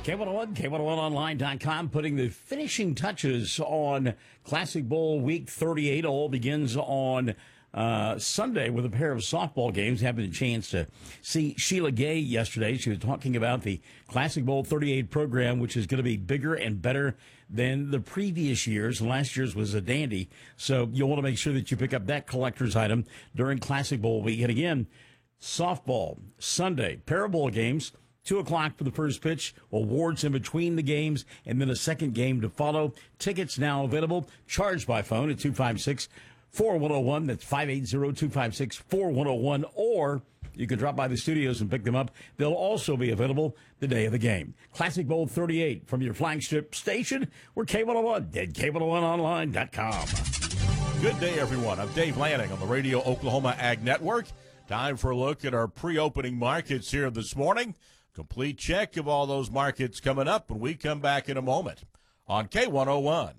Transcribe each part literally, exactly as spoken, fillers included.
K one oh one, K one oh one online dot com, putting the finishing touches on Classic Bowl Week thirty-eight. All begins on uh, Sunday with a pair of softball games. Having a chance to see Sheila Gay yesterday. She was talking about the Classic Bowl thirty-eight program, which is going to be bigger and better than the previous years. Last year's was a dandy. So you'll want to make sure that you pick up that collector's item during Classic Bowl Week. And again, softball, Sunday, pair of bowl games. Two o'clock for the first pitch, awards in between the games, and then a second game to follow. Tickets now available, charged by phone at two five six, four one zero one. That's five eight zero, two five six, four one zero one. Or you can drop by the studios and pick them up. They'll also be available the day of the game. Classic Bowl thirty-eight from your flagship station. We're K one oh one and K one oh one online dot com. Good day, everyone. I'm Dave Lanning on the Radio Oklahoma Ag Network. Time for a look at our pre-opening markets here this morning. Complete check of all those markets coming up when we come back in a moment on K one oh one.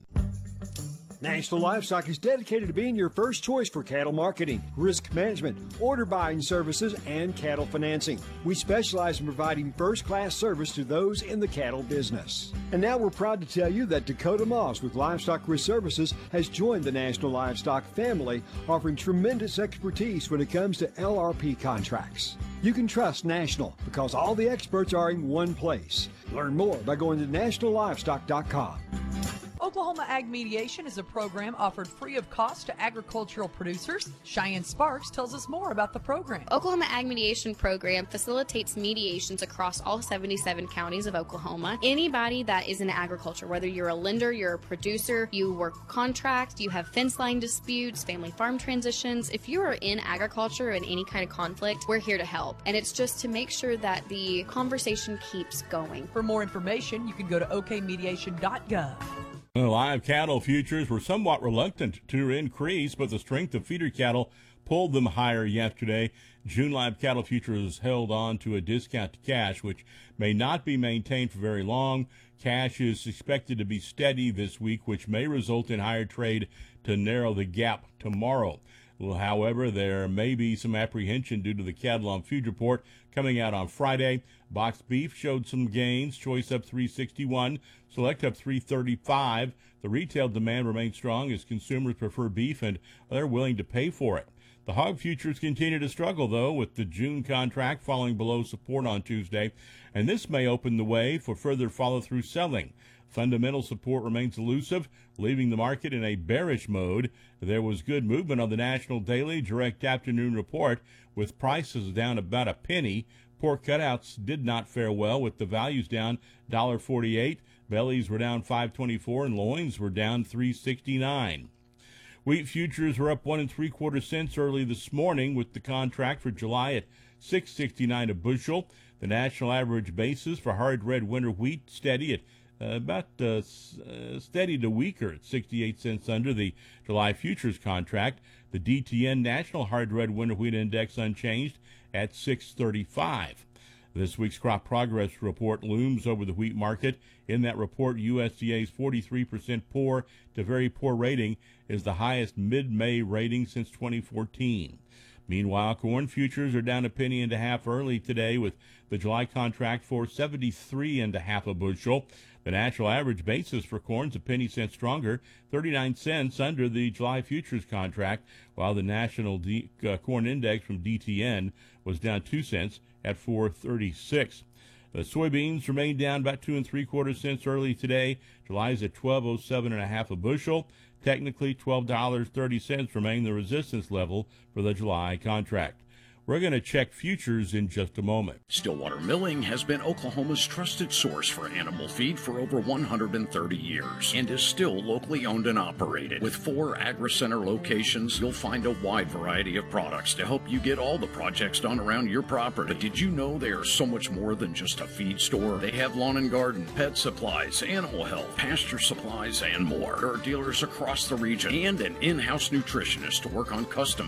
National Livestock is dedicated to being your first choice for cattle marketing, risk management, order buying services, and cattle financing. We specialize in providing first-class service to those in the cattle business. And now we're proud to tell you that Dakota Moss with Livestock Risk Services has joined the National Livestock family, offering tremendous expertise when it comes to L R P contracts. You can trust National because all the experts are in one place. Learn more by going to national livestock dot com. Oklahoma Ag Mediation is a program offered free of cost to agricultural producers. Cheyenne Sparks tells us more about the program. Oklahoma Ag Mediation Program facilitates mediations across all seventy-seven counties of Oklahoma. Anybody that is in agriculture, whether you're a lender, you're a producer, you work contracts, you have fence line disputes, family farm transitions, if you are in agriculture and any kind of conflict, we're here to help. And it's just to make sure that the conversation keeps going. For more information, you can go to o k mediation dot gov. Well, live cattle futures were somewhat reluctant to increase, but the strength of feeder cattle pulled them higher yesterday. June live cattle futures held on to a discount to cash, which may not be maintained for very long. Cash is expected to be steady this week, which may result in higher trade to narrow the gap tomorrow. Well, however, there may be some apprehension due to the cattle on feed report coming out on Friday. Boxed beef showed some gains. Choice up three sixty-one, select up three thirty-five. The retail demand remains strong as consumers prefer beef and they're willing to pay for it. The hog futures continue to struggle, though, with the June contract falling below support on Tuesday, and this may open the way for further follow-through selling. Fundamental support remains elusive, leaving the market in a bearish mode. There was good movement on the National Daily Direct Afternoon Report, with prices down about a penny. Pork cutouts did not fare well, with the values down one dollar forty-eight. Bellies were down five twenty-four, and loins were down three sixty-nine. Wheat futures were up one and three quarter cents early this morning, with the contract for July at six sixty-nine a bushel. The national average basis for hard red winter wheat steady at Uh, about uh, s- uh, steady to weaker at sixty-eight cents under the July futures contract. The D T N National Hard Red Winter Wheat Index unchanged at six thirty-five. This week's crop progress report looms over the wheat market. In that report, U S D A's forty-three percent poor to very poor rating is the highest mid-May rating since twenty fourteen. Meanwhile, corn futures are down a penny and a half early today, with the July contract for seventy-three and a half a bushel. The national average basis for corn's a penny cent stronger, thirty-nine cents under the July futures contract, while the national D, uh, corn index from D T N was down two cents at four thirty-six. The soybeans remain down about two and three quarter cents early today. July's at twelve oh seven and a half a bushel. Technically, twelve dollars and thirty cents remain the resistance level for the July contract. We're going to check futures in just a moment. Stillwater Milling has been Oklahoma's trusted source for animal feed for over one hundred thirty years and is still locally owned and operated. With four AgriCenter locations, you'll find a wide variety of products to help you get all the projects done around your property. But did you know they are so much more than just a feed store? They have lawn and garden, pet supplies, animal health, pasture supplies, and more. There are dealers across the region and an in-house nutritionist to work on custom